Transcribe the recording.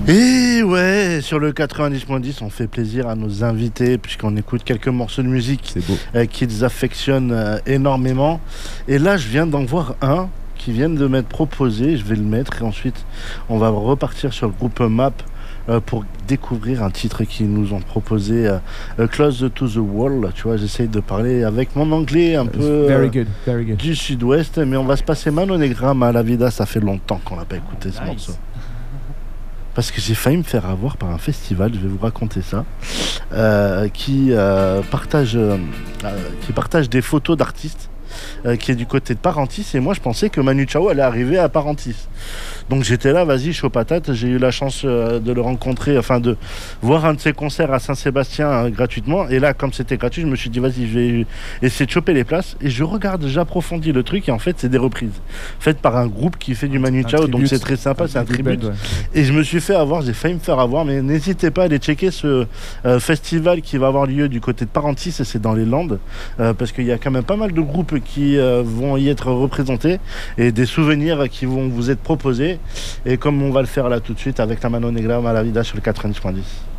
Et ouais, sur le 90.10, on fait plaisir à nos invités puisqu'on écoute quelques morceaux de musique qu'ils affectionnent énormément. Et là, je viens d'en voir un qui vient de m'être proposé. Je vais le mettre et ensuite, on va repartir sur le groupe MAP pour découvrir un titre qu'ils nous ont proposé, Close to the Wall. Tu vois, j'essaye de parler avec mon anglais un peu very good. Du sud-ouest, mais on va se passer Mano Negra, Malavida. Ça fait longtemps qu'on n'a pas écouté ce morceau. Parce que j'ai failli me faire avoir par un festival, je vais vous raconter ça, qui partage des photos d'artistes qui est du côté de Parentis, et moi je pensais que Manu Chao allait arriver à Parentis. Donc j'étais là, vas-y, chaud patate. J'ai eu la chance de le rencontrer, enfin de voir un de ses concerts à Saint-Sébastien gratuitement. Et là, comme c'était gratuit, je me suis dit, vas-y, je vais essayer de choper les places. Et je regarde, j'approfondis le truc. Et en fait, c'est des reprises faites par un groupe qui fait du Manu Chao. Donc c'est très sympa, c'est un tribute. Ouais. Et je me suis fait avoir, j'ai failli me faire avoir. Mais n'hésitez pas à aller checker ce festival qui va avoir lieu du côté de Parentis. Et c'est dans les Landes. Parce qu'il y a quand même pas mal de groupes qui vont y être représentés. Et des souvenirs qui vont vous être proposés. Et comme on va le faire là tout de suite avec la Mano Negra Malavida sur le 90.10.